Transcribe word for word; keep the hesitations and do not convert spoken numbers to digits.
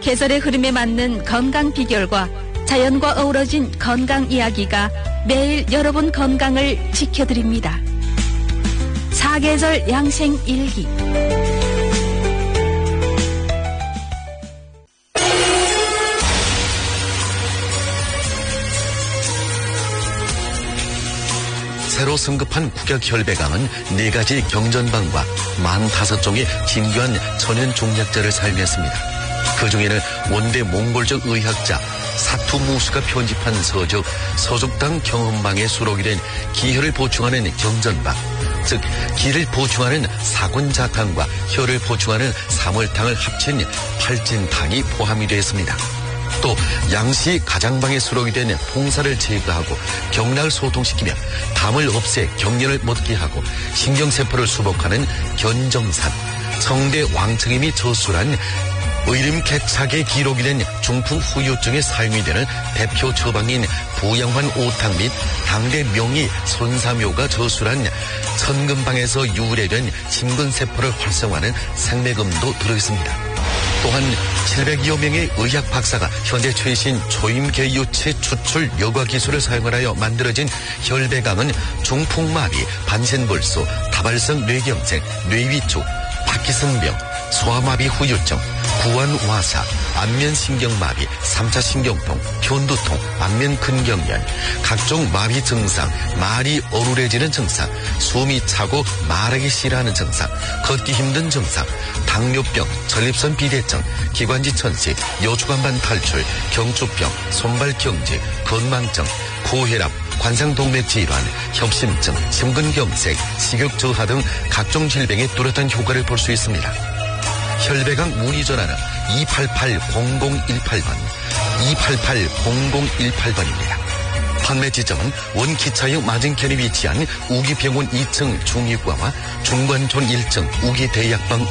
계절의 흐름에 맞는 건강 비결과 자연과 어우러진 건강 이야기가 매일 여러분 건강을 지켜드립니다. 사계절 양생 일기. 새로 승급한 국약혈배강은 네 가지 경전방과 만다섯 종의 진귀한 천연 종약제를 사용했습니다. 그 중에는 원대 몽골적 의학자 사투무수가 편집한 서적 서족당 경험방에 수록이 된 기혈을 보충하는 경전방, 즉 기를 보충하는 사군자탕과 혈을 보충하는 삼월탕을 합친 팔진탕이 포함이 되어 있습니다. 또 양시 가장방에 수록이 된 풍사를 제거하고 경락을 소통시키며 담을 없애 경련을 멎게 하고 신경세포를 수복하는 견정산, 성대 왕청임이 저술한 의림개착에 기록이 된 중풍 후유증에 사용이 되는 대표 처방인 부양환 오탕 및 당대 명의 손사묘가 저술한 천금방에서 유래된 심근세포를 활성화하는 생매금도 들어있습니다. 또한 칠백여 명의 의학 박사가 현재 최신 초임계유체 추출 여과 기술을 사용하여 만들어진 혈배강은 중풍마비, 반신불수, 다발성 뇌경색, 뇌위축, 파키슨병, 소아마비 후유증, 구안와사, 안면신경마비, 삼차 신경통, 편두통, 안면근경련, 각종 마비 증상, 말이 어루래지는 증상, 숨이 차고 말하기 싫어하는 증상, 걷기 힘든 증상, 당뇨병, 전립선 비대증, 기관지 천식, 여주관반 탈출, 경축병, 손발경직, 건망증, 고혈압, 관상동맥 질환, 협심증, 심근경색, 식욕저하 등 각종 질병에 뚜렷한 효과를 볼 수 있습니다. 혈배강 문의 전화는 이팔팔 공공일팔 번, 이팔팔 공공일팔 번입니다. 판매 지점은 원기차역 맞은편에 위치한 우기병원 이 층 중의과와 중관촌 일 층 우기대약방